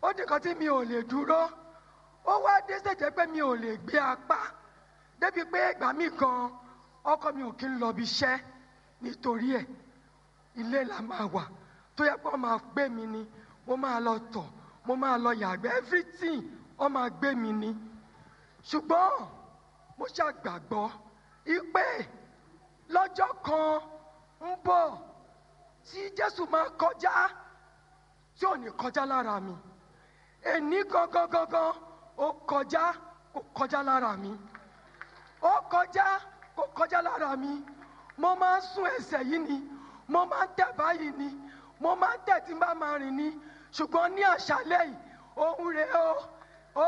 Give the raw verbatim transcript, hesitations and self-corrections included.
ó di kan tí mi ò lè dúró, ó wá dé stage pé mi ò lè gbé apá débi pé ìgbà mi gan ọkọ mi ò kí ń lọ bí iṣẹ́ nítorí ẹ̀ ilé la máa wà tó yẹ pé wọ́n máa gbé mi ni, mo máa lọ tọ̀, mo máa lọ yàgbẹ́, everything wọ́n máa gbé mi ni. Ṣùgbọ́n mo ṣàgbàgbọ́ ìpè lọ́jọ́ kan ń bọ̀ tí Jésù máa kọjá tí ò ní kọjá lára mi. Èní gangan gangan ó kọjá kò kọjá lára mi, ó kọjá kò kọjá lára mi. Mo máa ń sún ẹsẹ̀ yìí ni, mo máa ń tẹ̀ báyìí ni, mo máa ń tẹ̀ tí n bá máa rìn ni. Ṣùgbọ́n ní àṣálẹ́ yìí ohun rẹ̀ o